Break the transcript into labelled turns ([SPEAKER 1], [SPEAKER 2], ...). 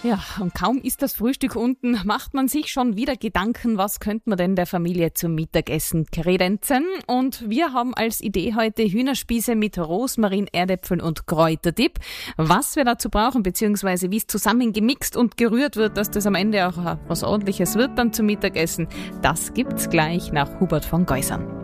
[SPEAKER 1] Ja, und kaum ist das Frühstück unten, macht man sich schon wieder Gedanken, was könnte man denn der Familie zum Mittagessen kredenzen? Und wir haben als Idee heute Hühnerspieße mit Rosmarin, Erdäpfeln und Kräuterdipp. Was wir dazu brauchen, beziehungsweise wie es zusammen gemixt und gerührt wird, dass das am Ende auch was Ordentliches wird dann zum Mittagessen, das gibt's gleich nach Hubert von Geusern.